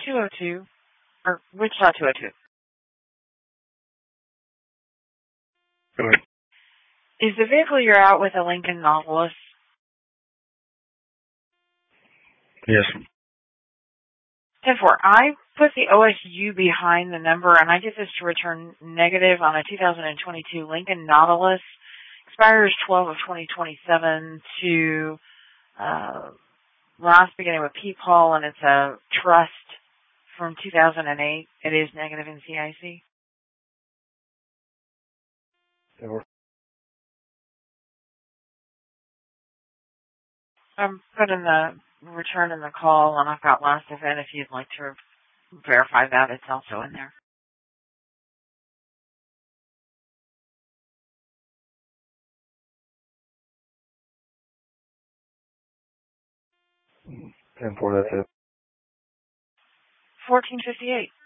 202, or Wichita 202. Go ahead. Is the vehicle you're out with a Lincoln Nautilus? Yes. 10-4. I put the OSU behind the number, and I get this to return negative on a 2022 Lincoln Nautilus. Expires 12 of 2027 to last beginning with P-Paul, and it's a Trust from 2008. It is negative in CIC. 10-4. I'm putting the return in the call, and I've got last event if you'd like to verify that. It's also in there. 10-4, that's it. 1458.